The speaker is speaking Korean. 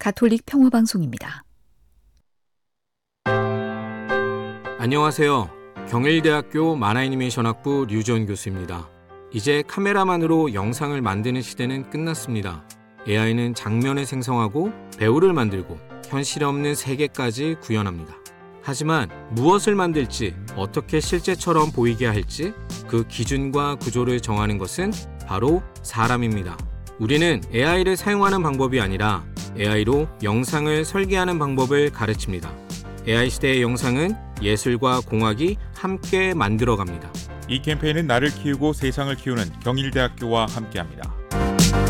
가톨릭 평화방송입니다. 안녕하세요. 경일대학교 만화애니메이션학부 류지원 교수입니다. 이제 카메라만으로 영상을 만드는 시대는 끝났습니다. AI는 장면을 생성하고 배우를 만들고 현실 없는 세계까지 구현합니다. 하지만 무엇을 만들지, 어떻게 실제처럼 보이게 할지 그 기준과 구조를 정하는 것은 바로 사람입니다. 우리는 AI를 사용하는 방법이 아니라 AI로 영상을 설계하는 방법을 가르칩니다. AI 시대의 영상은 예술과 공학이 함께 만들어갑니다. 이 캠페인은 나를 키우고 세상을 키우는 경일대학교와 함께합니다.